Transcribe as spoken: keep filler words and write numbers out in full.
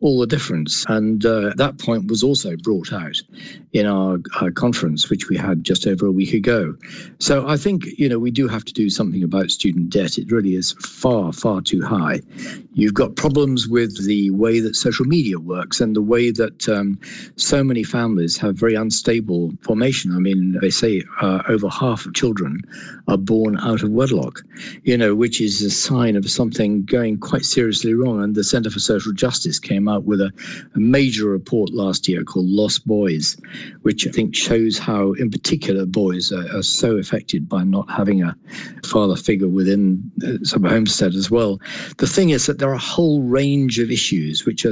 all the difference. And uh, that point was also brought out in our, our conference, which we had just over a week ago. So I think, you know, we do have to do something about student debt. It really is far, far too high. You've got problems with the way that social media works and the way that um, so many families have very unstable formation. I mean, they say uh, over half of children are born out of wedlock, you know, which is a sign of something going quite seriously wrong. And the Centre for Social Justice came out with a, a major report last year called Lost Boys, which I think shows how, in particular, boys are, are so affected by not having a father figure within uh, some homestead as well. The thing is that there are a whole range of issues which are